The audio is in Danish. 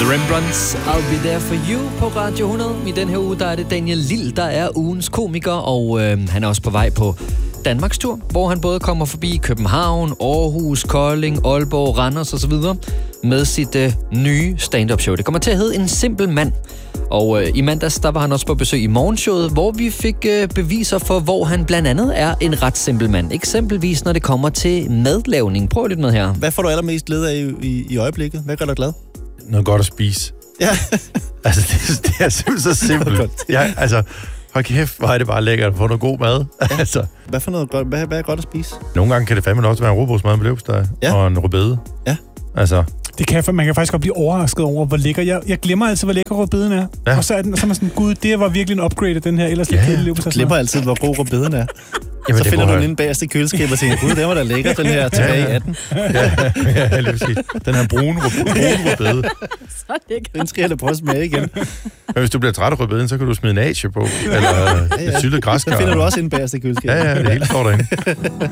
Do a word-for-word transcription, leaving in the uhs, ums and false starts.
The Rembrandts, I'll Be There For You på Radio hundrede. I den her uge, der er det Daniel Lill, der er ugens komiker, og øh, han er også på vej på Danmarks tur, hvor han både kommer forbi København, Aarhus, Kolding, Aalborg, Randers osv. med sit øh, nye stand-up show. Det kommer til at hedde En Simpel Mand. Og øh, i mandags, der var han også på besøg i morgenshowet, hvor vi fik øh, beviser for, hvor han blandt andet er en ret simpel mand. Eksempelvis, når det kommer til madlavning. Prøv lidt med her. Hvad får du allermest glæde af i, i, i øjeblikket? Hvad gør dig glad? Noget godt at spise. Ja. Altså, det, det er simpelthen så simpelt. Ja, altså, hold kæft, hvor er det bare lækkert at få noget god mad. Ja. Altså. Hvad for noget godt, hvad, hvad er godt at spise? Nogle gange kan det fandme også være en rugbrødsmad med leverpostej ja. og en rødbede. Ja. Altså. Det kan, man kan faktisk godt blive overrasket over, hvor lækker. Jeg, jeg glemmer altid, hvor lækker rødbeden er. Ja. Og så er, den, så er man sådan, gud, det var virkelig en upgrade af den her ellers ja. lidt kedelige leverpostej. Du glemmer altid, hvor god rødbeden er. Jamen, så finder du den inde bagerst i køleskabet og tænker, gud, den var da lækker, den her tilbage i atten. Ja, ja, lige præcis. Den her brune rødbede. Så lækker. Den skal jeg da prøve at smage igen. Men hvis du bliver træt af rødbeden, så kan du smide en asie på. Eller ja, ja. et syltet græskar. Den finder du også inde bagerst i køleskabet. Ja, ja, det hele står derinde.